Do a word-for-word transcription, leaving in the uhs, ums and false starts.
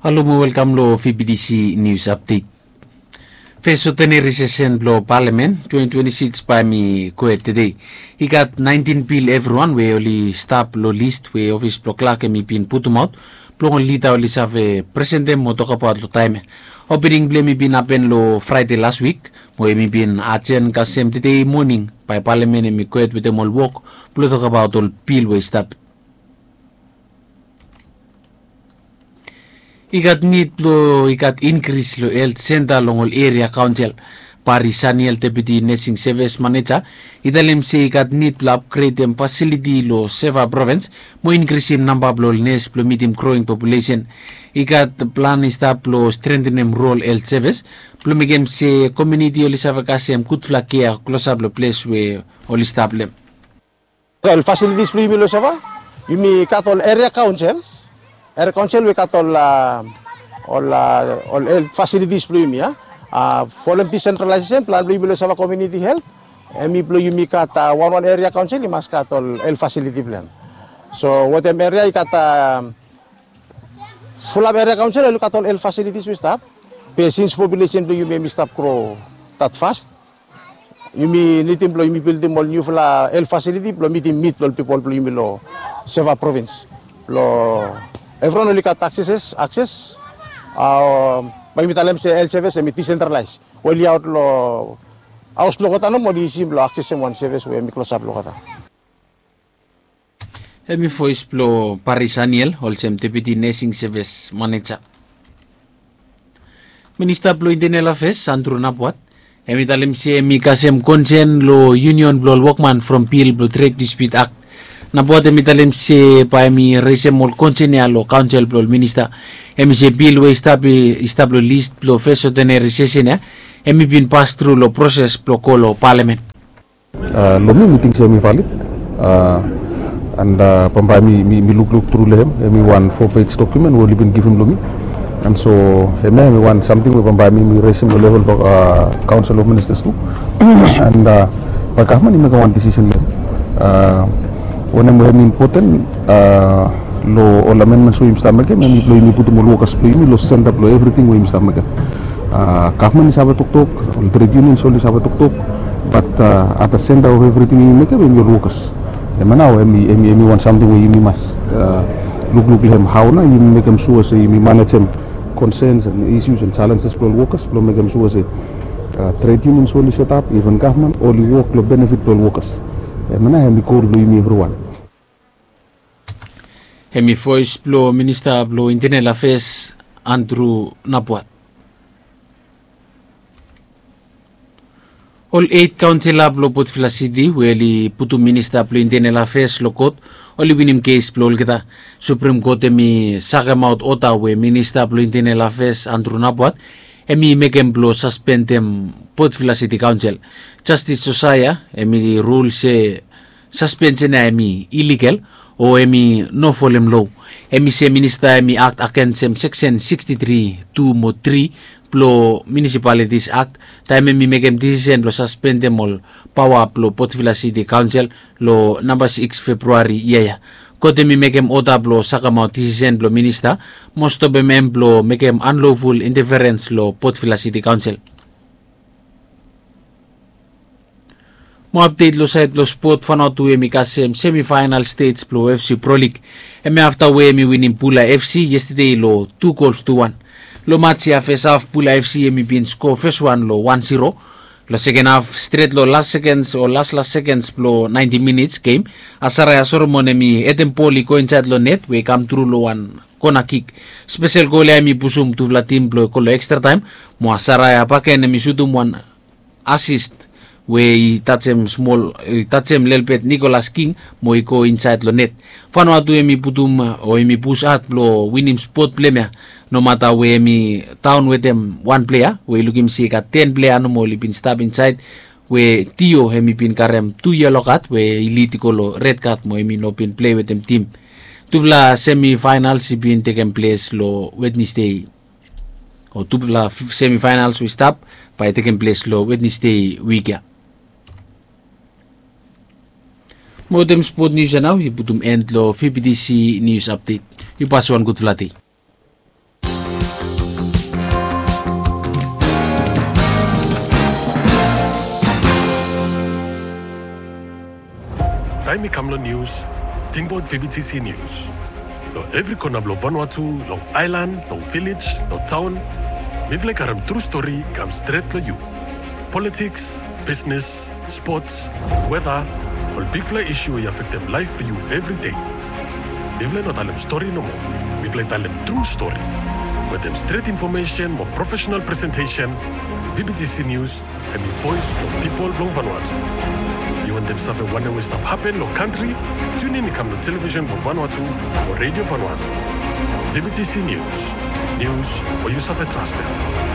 Hello mo welcome lo V B D C News Update. Feso tani recession lo Parliament twenty twenty-six pa mi kuet today. He got nineteen bill everyone we only stop lo list we office lo clock mi pin putum out. Plong lita oli save president mo to kapat lo time. Opening blame mi pin happen lo Friday last week. Mo mi pin achen kasem today morning pa Parliament mi kuet with them all walk. Plo to kapat all bill we stop. Ikat need lo ikat increase lo health center longol area council parisani el deputy nursing service manager idalim se ikat need lo upgrade them facility lo seva province mo increase im number lo nurse lo meet im growing population ikat plan stop lo strengthen im role health service lo migem se community oli seva kasem kut flakia close up lo place we oli stable el facilities lo imi lo seva imi katol area councils Area Council we katol uh, all uh, all health facilities plo yumi ya uh, following decentralization plan plo yumi sa community health emi plo yumi kat uh, one one area council mas katol health facility plan so what em area kata full area council lo katol health facilities we stop patients population plo yumi mi stop grow that fast yumi nitim plo yumi build all new fla health facility plo meeting meet all people plo yumi lo seva province lo everyone only got access access uh may mitalem se health service mi decentralized wali out lo aus lo kota no mo di sim lo access one service we mi close up lo kota emi voice plo parisaniel holsem deputy nursing service manager minister plo internal affairs Andrew Napuat emi talem se mi kasem concern lo union blo workman from P L blo trade dispute act Nabuat emi talem se pa emi resemol concern lo council blo minister emi se bill we stabi stablo list blo feso tene recession ya emi bin pass through lo process blo kolo parliament uh, lo mi meeting se mi valid uh, and uh, pampa mi, mi mi look look through lehem emi one four page document we been given lo mi and so emi emi one something we pampa mi mi resem lo level uh, council of ministers too and uh, pakahman mi one decision le uh, one of the important uh, lo all amendments we must make and lo imi puto mo lukas lo imi lo send up lo everything we must make uh, kahman ni sabat tuk-tuk all trade union so li sabat tuk-tuk but uh, at the center of everything we make we imi lukas emana emi emi emi want something we imi mas uh, look look lehem how na imi make em sure say imi manage em concerns and issues and challenges lo workers lo make em sure say uh, trade union so li set up even kahman all work lo benefit lo workers emana emi core lo imi everyone Hemi voice plo minister plo internal affairs Andrew Napuat. All eight councillor plo pot filasidi weli putu minister plo internal affairs lokot oli winim case plo kita Supreme Court emi sakamaut ota we minister plo internal affairs Andrew Napuat emi mekem plo suspendem pot filasidi council Justice Sosaya emi rule se suspension emi illegal o emi no folem law emi se minister emi act against section sixty-three two mo three plo municipalities act time emi mekem decision lo suspend them all power plo Potvilla City Council lo number six February yaya kote mi mekem ota plo sakamaw decision plo minister most of them plo mekem unlawful interference lo Potvilla City Council Mo update lo site lo sport fano tu emi kasem semi-final stage plo F C Pro League. Emi after we emi winning Pula F C yesterday lo two goals to one. Lo match ya first half Pula F C emi bin score first one lo one zero. Lo second half straight lo last seconds or last last seconds plo ninety minutes game. Asara ya sormon emi etempoli ko inside lo net we come through lo one corner kick. Special goal emi pusum tu vla team plo ko lo extra time. Mo asara ya paken emi sutum one assist. We touch him small, touch him little bit Nicholas King, mo iko inside lo net. Fano atu emi putum o emi push out lo winning spot player. No matter we emi town with them one player, we look him see ka ten player no mo lipin stab inside. We Tio emi pin karem two yellow card, we elite ko lo red card mo emi no pin play with them team. Tuvla semi-finals si pin taken place lo Wednesday. O tuvla semi-finals we stop by taken place lo Wednesday week ya. Modem sport news now, ibutum end lo V B D C news update. Ipasuan good flati. time Kamlo News, think about V B T C News. Lo every corner of Vanuatu, long island, long village, long town, we've like a true story comes straight to you. Politics, business, sports, weather, all big fly issue you affect them life for you every day. We've like not tell them story no more. We've like tell them true story. With them straight information, more professional presentation, V B T C News, and the voice of people from Vanuatu. You want them suffer one way stop happen no country? Tune in to come to television for Vanuatu or radio Vanuatu. V B T C News. News where you suffer trust them.